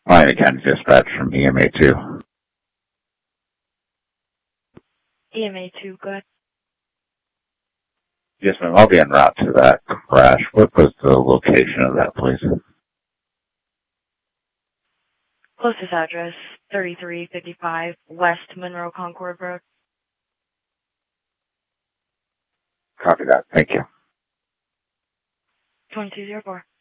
Line again, dispatch from EMA 2. EMA 2, go ahead. Yes, ma'am. I'll be en route to that crash. What was the location of that, please? Closest address, 3355 West Monroe Concord Road. Copy that. Thank you. 2204.